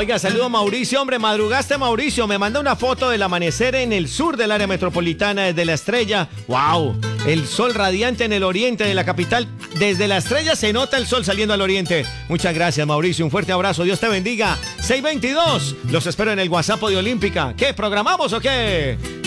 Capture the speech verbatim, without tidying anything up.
Oiga, saludo a Mauricio. Hombre, madrugaste, Mauricio. Me manda una foto del amanecer en el sur del área metropolitana desde la estrella. ¡Wow! El sol radiante en el oriente de la capital. Desde la estrella se nota el sol saliendo al oriente. Muchas gracias, Mauricio. Un fuerte abrazo. Dios te bendiga. seis veintidós. Los espero en el WhatsApp de Olímpica. ¿Qué? ¿Programamos o qué?